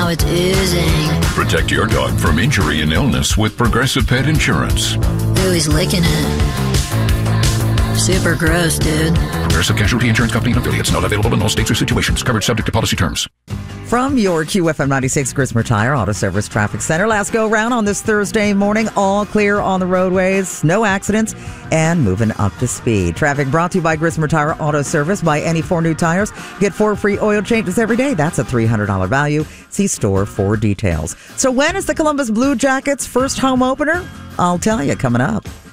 now it's oozing. Protect your dog from injury and illness with Progressive Pet Insurance. Ooh, he's licking it. Super gross, dude. Progressive Casualty Insurance Company and affiliates. Not available in all states or situations. Coverage subject to policy terms. From your QFM 96 Grismer Tire Auto Service Traffic Center. Last go round on this Thursday morning. All clear on the roadways. No accidents and moving up to speed. Traffic brought to you by Grismer Tire Auto Service. Buy any 4 new tires. Get 4 free oil changes every day. That's a $300 value. See store for details. So when is the Columbus Blue Jackets' first home opener? I'll tell you coming up.